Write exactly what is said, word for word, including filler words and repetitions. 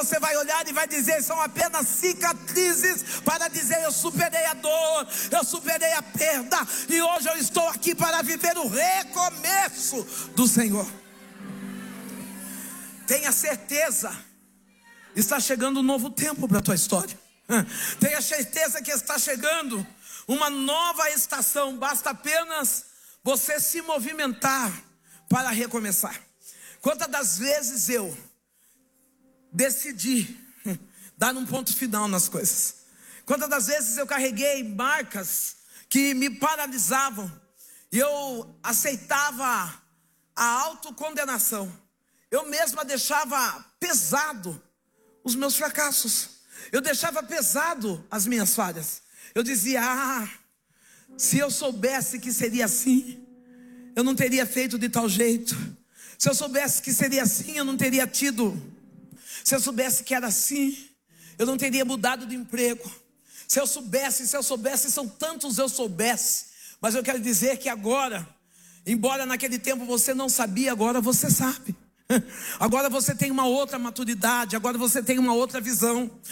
você vai olhar e vai dizer: são apenas cicatrizes para dizer: eu superei a dor, eu superei a perda, e hoje eu estou aqui para viver o recomeço do Senhor. Tenha certeza, está chegando um novo tempo para a tua história. Tenha certeza que está chegando uma nova estação. Basta apenas você se movimentar para recomeçar. Quantas das vezes eu decidi dar um ponto final nas coisas? Quantas das vezes eu carreguei marcas que me paralisavam e eu aceitava a autocondenação. Eu mesma deixava pesado os meus fracassos. Eu deixava pesado as minhas falhas. Eu dizia: ah, se eu soubesse que seria assim, eu não teria feito de tal jeito. Se eu soubesse que seria assim, eu não teria tido. Se eu soubesse que era assim, eu não teria mudado de emprego. Se eu soubesse, se eu soubesse, são tantos eu soubesse. Mas eu quero dizer que agora, embora naquele tempo você não sabia, agora você sabe. Agora você tem uma outra maturidade, agora você tem uma outra visão.